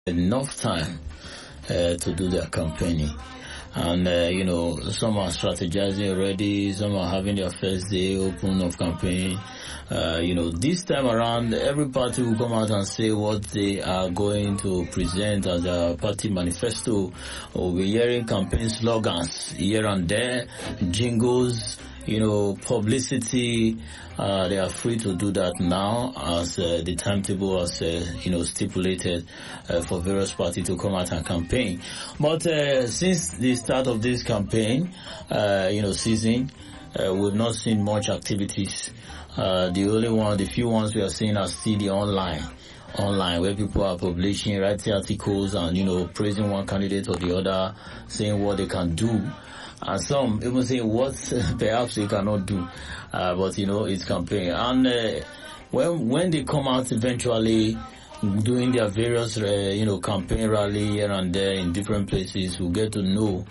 enough time to do their campaigning. And, some are strategizing already, some are having their first day open of campaign. This time around, every party will come out and say what they are going to present as a party manifesto. We'll be hearing campaign slogans here and there, jingles, publicity. They are free to do that now as the timetable was, stipulated for various parties to come out and campaign. But since the start of this campaign, season, we've not seen much activities. The few ones we are seeing are still the online where people are publishing, writing articles and, praising one candidate or the other, saying what they can do. And some even saying what perhaps they cannot do. But it's campaign. And when they come out eventually doing their various, campaign rally here and there in different places, we'll get to know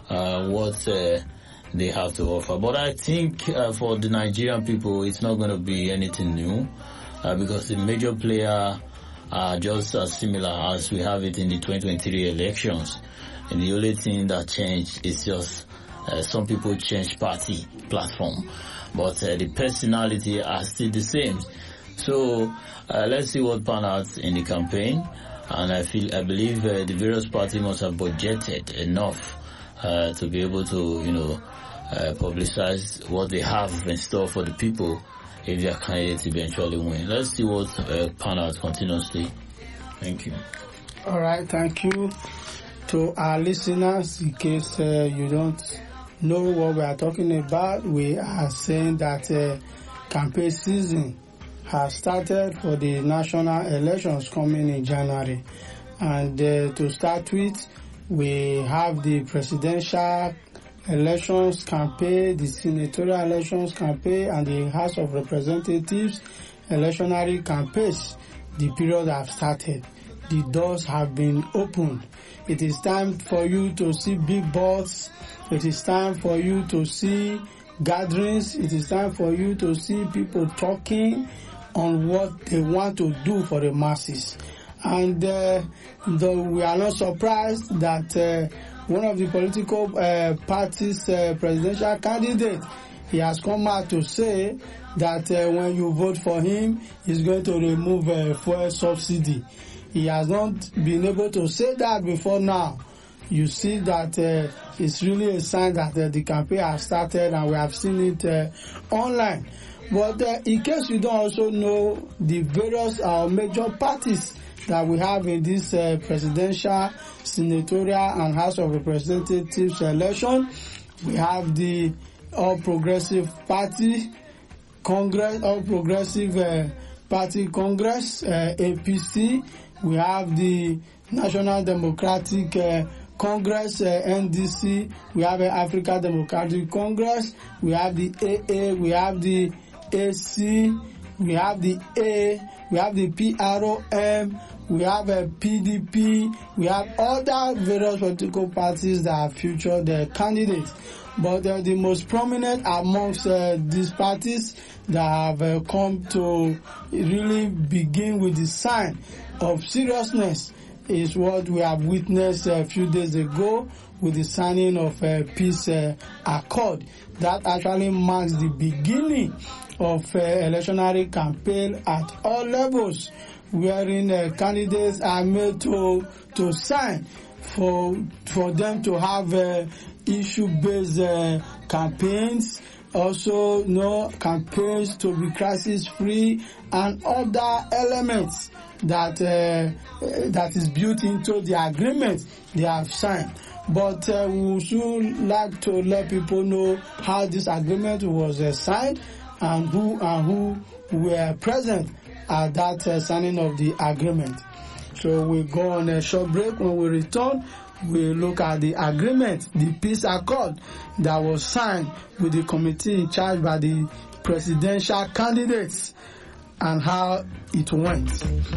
what they have to offer. But I think for the Nigerian people, it's not going to be anything new because the major player are just as similar as we have it in the 2023 elections. And the only thing that changed is just some people change party platform, but the personality are still the same. So let's see what pans out in the campaign. And I believe the various parties must have budgeted enough to be able to, publicize what they have in store for the people if their candidates eventually win. Let's see what pans out continuously. Thank you. All right, thank you to our listeners. In case you don't know what we are talking about, we are saying that campaign season has started for the national elections coming in January. And to start with, we have the presidential elections campaign, the senatorial elections campaign, and the House of Representatives electionary campaigns. The period have started. The doors have been opened. It is time for you to see big boards. It is time for you to see gatherings. It is time for you to see people talking on what they want to do for the masses. And though we are not surprised that one of the political parties' presidential candidate, he has come out to say that when you vote for him, he's going to remove fuel subsidy. He has not been able to say that before now. You see that it's really a sign that the campaign has started, and we have seen it online. But in case you don't also know the various major parties that we have in this presidential, senatorial, and House of Representatives election, we have the All Progressive Party Congress, All Progressive Party Congress, APC. We have the National Democratic Congress, NDC. We have the African Democratic Congress. We have the AA. We have the AC. We have the A. We have the PROM. We have a PDP. We have other various political parties that have featured their candidates. But the most prominent amongst these parties that have come to really begin with the sign of seriousness is what we have witnessed a few days ago with the signing of a peace accord. That actually marks the beginning of electionary campaign at all levels, wherein candidates are made to sign for them to have issue-based campaigns, also campaigns to be crisis-free, and other elements that is built into the agreement they have signed. But we should like to let people know how this agreement was signed and who were present at that signing of the agreement. So we go on a short break. When we return, we look at the agreement, the peace accord that was signed with the committee in charge by the presidential candidates and how it went.